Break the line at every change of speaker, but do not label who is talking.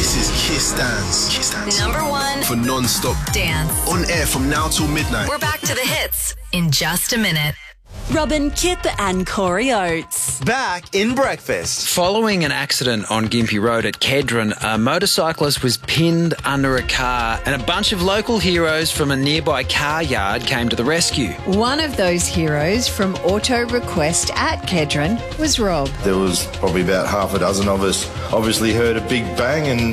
This is Kiss Dance. Kiss Dance.
Number one
for non-stop
dance.
On air from now till midnight.
We're back to the hits in just a minute.
Robin, Kip and Corey Oates.
Back in breakfast.
Following an accident on Gympie Road at Kedron, a motorcyclist was pinned under a car and a bunch of local heroes from a nearby car yard came to the rescue.
One of those heroes from Auto Request at Kedron was Rob.
There was probably about half a dozen of us obviously heard a big bang and